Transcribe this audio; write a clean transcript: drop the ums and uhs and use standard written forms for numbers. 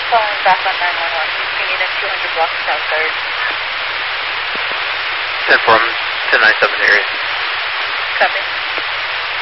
Calling back on 911. You need a 200 block south guard. 10 from 1097 area. Copy.